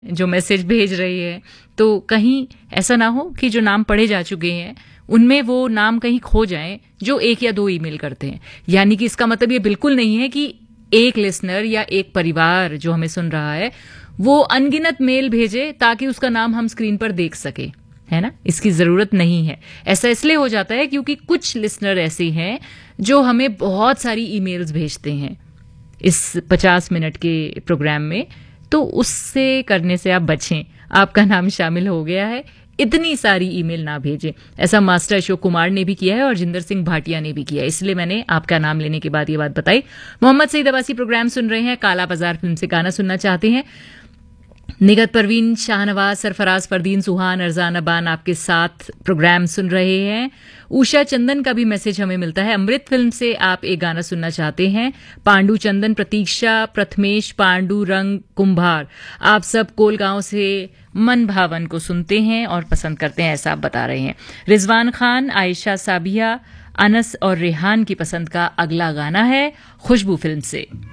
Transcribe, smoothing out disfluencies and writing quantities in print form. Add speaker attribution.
Speaker 1: जो मैसेज भेज रही है, तो कहीं ऐसा ना हो कि जो नाम पढ़े जा चुके हैं उनमें वो नाम कहीं खो जाएं जो एक या दो ईमेल करते हैं। यानी कि इसका मतलब ये बिल्कुल नहीं है कि एक लिसनर या एक परिवार जो हमें सुन रहा है वो अनगिनत मेल भेजे ताकि उसका नाम हम स्क्रीन पर देख सके, है ना। इसकी जरूरत नहीं है। ऐसा इसलिए हो जाता है क्योंकि कुछ लिसनर ऐसे हैं जो हमें बहुत सारी ईमेल्स भेजते हैं इस 50 मिनट के प्रोग्राम में, तो उससे करने से आप बचें। आपका नाम शामिल हो गया है, इतनी सारी ईमेल ना भेजें। ऐसा मास्टर अशोक कुमार ने भी किया है और जिंदर सिंह भाटिया ने भी किया है, इसलिए मैंने आपका नाम लेने के बाद ये बात बताई। मोहम्मद सईद अब्बासी प्रोग्राम सुन रहे हैं, काला बाजार फिल्म से गाना सुनना चाहते हैं। निगत परवीन, शाहनवाज, सरफराज, फरदीन, सुहान, अरजान अबान आपके साथ प्रोग्राम सुन रहे हैं। उषा चंदन का भी मैसेज हमें मिलता है, अमृत फिल्म से आप एक गाना सुनना चाहते हैं। पांडु चंदन, प्रतीक्षा, प्रथमेश, पांडु रंग कुंभार, आप सब कोलगांव से मन भावन को सुनते हैं और पसंद करते हैं, ऐसा आप बता रहे हैं। रिजवान खान, आयशा साबिया, अनस और रेहान की पसंद का अगला गाना है खुशबू फिल्म से।